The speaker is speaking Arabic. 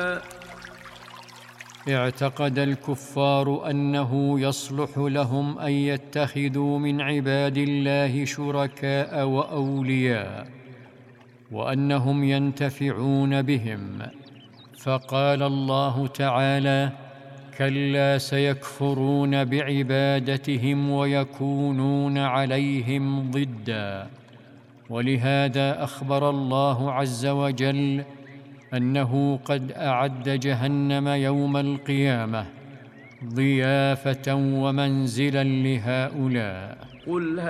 اعتقد الكفار أنه يصلح لهم أن يتخذوا من عباد الله شركاء وأولياء وأنهم ينتفعون بهم، فقال الله تعالى: كلا سيكفرون بعبادتهم ويكونون عليهم ضدًا. ولهذا أخبر الله عز وجل أنه قد أعد جهنم يوم القيامة ضيافة ومنزلا لهؤلاء.